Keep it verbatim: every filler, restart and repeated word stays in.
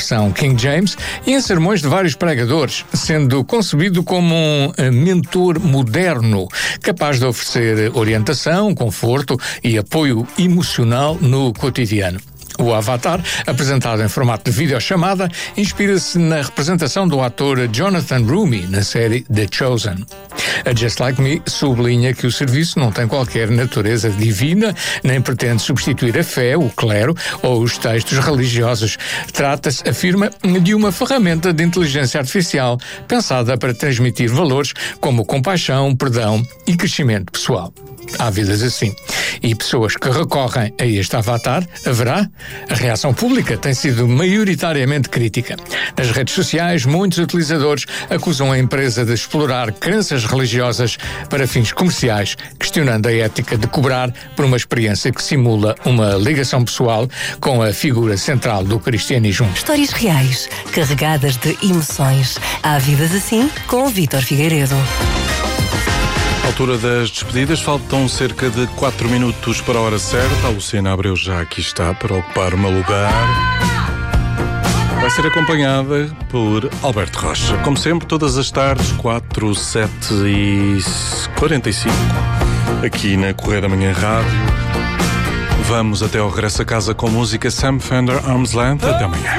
versão King James e em sermões de vários pregadores, sendo concebido como um mentor moderno, capaz de oferecer orientação, conforto e apoio emocional no cotidiano. O Avatar, apresentado em formato de videochamada, inspira-se na representação do ator Jonathan Roumie na série The Chosen. A Just Like Me sublinha que o serviço não tem qualquer natureza divina, nem pretende substituir a fé, o clero ou os textos religiosos. Trata-se, afirma, de uma ferramenta de inteligência artificial pensada para transmitir valores como compaixão, perdão e crescimento pessoal. Há vidas assim. E pessoas que recorrem a este avatar, haverá? A reação pública tem sido maioritariamente crítica. Nas redes sociais, muitos utilizadores acusam a empresa de explorar crenças religiosas para fins comerciais, questionando a ética de cobrar por uma experiência que simula uma ligação pessoal com a figura central do cristianismo. Histórias reais, carregadas de emoções. Há vidas assim, com o Vítor Figueiredo. Altura das despedidas, faltam cerca de quatro minutos para a hora certa. A Luciana Abreu já aqui está para ocupar o meu lugar. Vai ser acompanhada por Alberto Rocha. Como sempre, todas as tardes, quatro, sete e quarenta e cinco, aqui na Correia da Manhã Rádio. Vamos até ao regresso a casa com música Sam Fender Arms Length. Até amanhã.